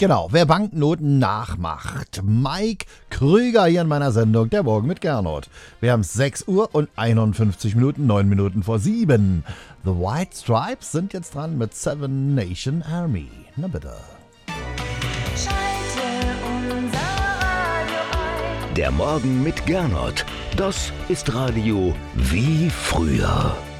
Genau, wer Banknoten nachmacht. Mike Krüger hier in meiner Sendung, der Morgen mit Gernot. Wir haben 6 Uhr und 51 Minuten, 9 Minuten vor 7. The White Stripes sind jetzt dran mit Seven Nation Army. Na bitte. Der Morgen mit Gernot. Das ist Radio wie früher.